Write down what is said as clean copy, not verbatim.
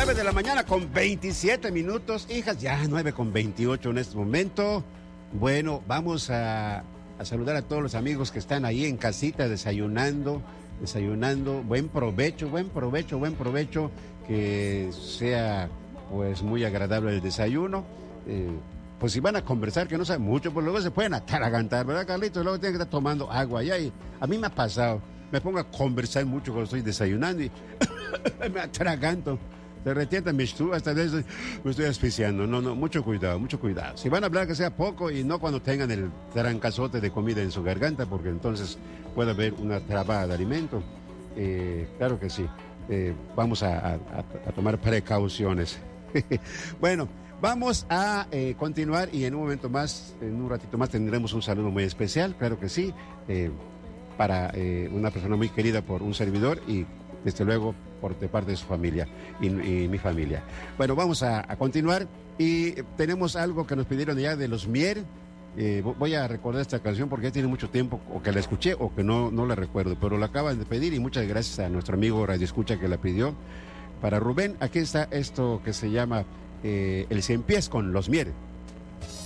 9 de la mañana con 27 minutos, hijas, ya 9 con 28 en este momento. Bueno, vamos a saludar a todos los amigos que están ahí en casita desayunando. Buen provecho, que sea pues muy agradable el desayuno. Pues si van a conversar, que no saben mucho, pues luego se pueden atragantar, ¿verdad, Carlitos? Luego tienen que estar tomando agua. Y a mí me ha pasado, me pongo a conversar mucho cuando estoy desayunando y me atraganto. Se retienta mis tú, hasta veces me estoy asfixiando. No, mucho cuidado. Si van a hablar, que sea poco y no cuando tengan el trancazote de comida en su garganta, porque entonces puede haber una trabada de alimento. Claro que sí. Vamos a tomar precauciones. Bueno, vamos a continuar y en un momento más, en un ratito más, tendremos un saludo muy especial, claro que sí, para una persona muy querida por un servidor y desde luego por de parte de su familia y mi familia. Bueno, vamos a continuar y tenemos algo que nos pidieron ya de los Mier. Voy a recordar esta canción porque ya tiene mucho tiempo o que la escuché o que no la recuerdo, pero la acaban de pedir y muchas gracias a nuestro amigo Radio Escucha que la pidió. Para Rubén, aquí está esto que se llama El Cien Pies con los Mier.